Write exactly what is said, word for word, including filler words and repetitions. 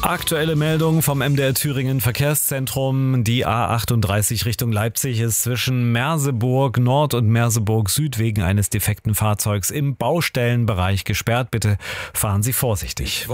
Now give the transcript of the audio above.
Aktuelle Meldung vom M D R Thüringen Verkehrszentrum. Die A achtunddreißig Richtung Leipzig ist zwischen Merseburg Nord und Merseburg Süd wegen eines defekten Fahrzeugs im Baustellenbereich gesperrt. Bitte fahren Sie vorsichtig.